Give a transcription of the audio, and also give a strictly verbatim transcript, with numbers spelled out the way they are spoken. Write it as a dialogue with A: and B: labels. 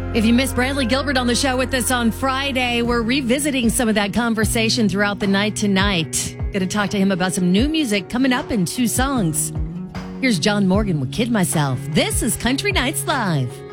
A: If you missed Bradley Gilbert on the show with us on Friday, we're revisiting some of that conversation throughout the night tonight. Going to talk to him about some new music coming up in two songs. Here's John Morgan with Kid Myself. This is Country Nights Live.